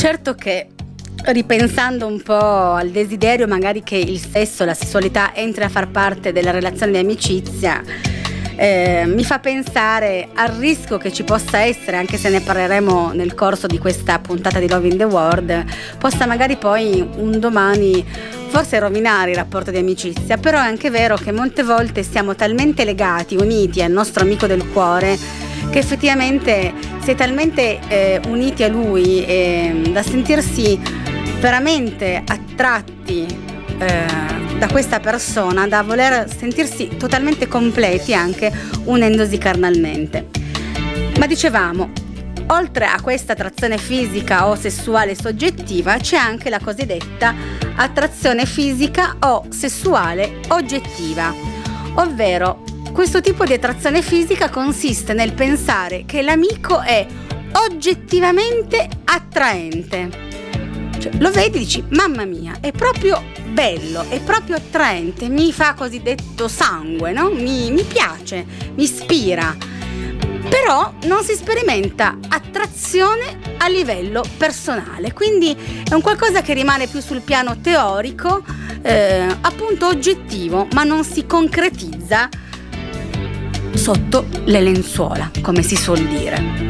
Certo che, ripensando un po' al desiderio magari che il sesso, la sessualità entri a far parte della relazione di amicizia, mi fa pensare al rischio che ci possa essere, anche se ne parleremo nel corso di questa puntata di Love in the World, possa magari poi un domani forse rovinare il rapporto di amicizia. Però è anche vero che molte volte siamo talmente legati, uniti al nostro amico del cuore, che effettivamente si è talmente uniti a lui da sentirsi veramente attratti da questa persona, da voler sentirsi totalmente completi anche unendosi carnalmente. Ma dicevamo, oltre a questa attrazione fisica o sessuale soggettiva, c'è anche la cosiddetta attrazione fisica o sessuale oggettiva, ovvero questo tipo di attrazione fisica consiste nel pensare che l'amico è oggettivamente attraente. Cioè, lo vedi e dici, mamma mia, è proprio bello, è proprio attraente, mi fa cosiddetto sangue, no? Mi piace, mi ispira. Però non si sperimenta attrazione a livello personale, quindi è un qualcosa che rimane più sul piano teorico, appunto oggettivo, ma non si concretizza sotto le lenzuola, come si suol dire.